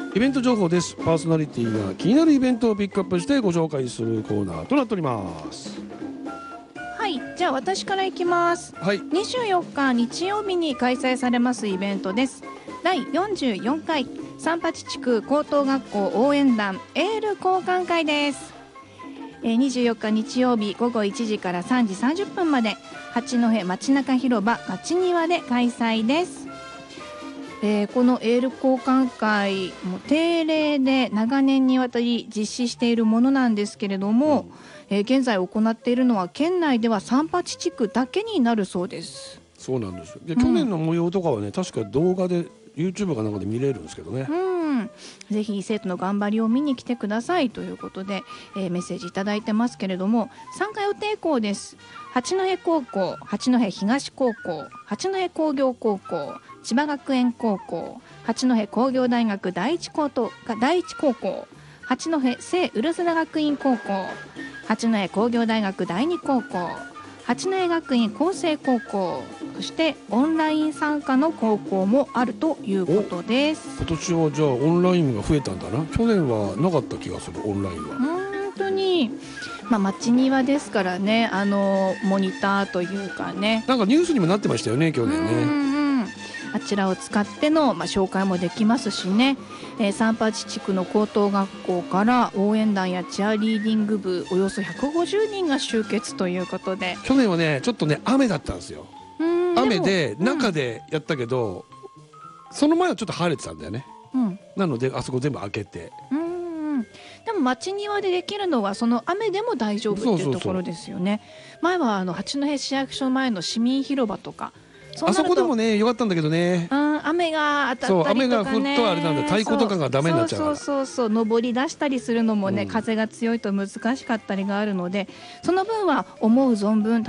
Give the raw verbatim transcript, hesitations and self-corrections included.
イベント情報です。パーソナリティが気になるイベントをピックアップしてご紹介するコーナーとなっております。 はい、じゃあ私からいきます。 はい、 にじゅうよっか日曜日に開催されますイベントです。だいよんじゅうよんかい三八地区高等学校応援団エール交換会です。えー、にじゅうよっか日曜日ごごいちじからさんじさんじゅっぷんまで八戸街中広場町庭で開催です。えー、このエール交換会も定例で長年にわたり実施しているものなんですけれども、うん、えー、現在行っているのは県内では三八地区だけになるそうです。 そうなんですよ。で、去年の模様とかはね、確か動画で YouTube かなんかで見れるんですけどね、 うん、ぜひ生徒の頑張りを見に来てくださいということで、えー、メッセージいただいてますけれども、参加予定校です。八戸高校、八戸東高校、八戸工業高校、千葉学園高校、八戸工業大学第一高等第一高校、八戸聖ウルスラ学院高校、八戸工業大学第二高校、八戸学院厚生高校、そしてオンライン参加の高校もあるということです。 今年はじゃあオンラインが増えたんだな。去年はなかった気がする、オンラインは。 本当に、まあ、町庭ですからね、あのモニターというかね、 なんかニュースにもなってましたよね、去年ね。 うんうん、あちらを使っての、まあ、紹介もできますしね、えー、三八地区の高等学校から応援団やチアリーディング部およそひゃくごじゅうにんが集結ということで、 去年はねちょっとね雨だったんですよ。雨で中でやったけど、うん、その前はちょっと晴れてたんだよね、うん、なのであそこ全部開けて、 うん、でも町庭でできるのはその雨でも大丈夫っていうところですよね。前はあの八戸市役所前の市民広場とか、 あそこでもね良かったんだけどね、 うん、雨が当たったりとかね、そう雨が降るとあれなんだ、太鼓とかがダメになっちゃうから、 そうそうそうそう、登り出したりするのもね、うん、風が強いと難しかったりがあるので、その分は思う存分